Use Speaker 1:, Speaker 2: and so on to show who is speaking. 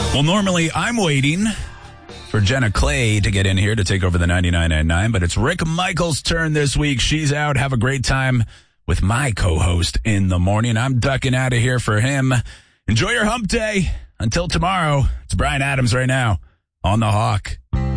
Speaker 1: Well, normally I'm waiting for Jenna Clay to get in here to take over the 99.9, but it's Rick Michaels' turn this week. She's out. Have a great time with my co-host in the morning. I'm ducking out of here for him. Enjoy your hump day. Until tomorrow, it's Brian Adams right now on The Hawk.